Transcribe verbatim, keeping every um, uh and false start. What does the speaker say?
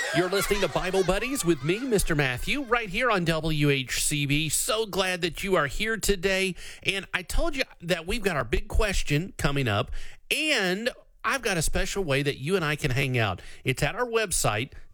You're listening to Bible Buddies with me, Mister Matthew, right here on W H C B. So glad that you are here today. And I told you that we've got our big question coming up, and I've got a special way that you and I can hang out. It's at our website,